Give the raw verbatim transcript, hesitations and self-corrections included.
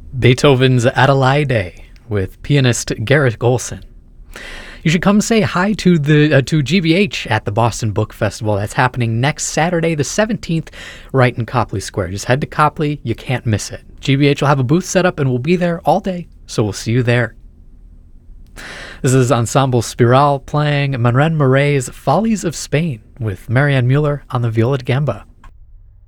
Beethoven's Adelaide with pianist Garrett Golson. You should come say hi to the uh, to G B H at the Boston Book Festival. That's happening next Saturday, the seventeenth, right in Copley Square. Just head to Copley. You can't miss it. G B H will have a booth set up, and we'll be there all day, so we'll see you there. This is Ensemble Spiral playing Manren Moret's Follies of Spain with Marianne Mueller on the viola da gamba.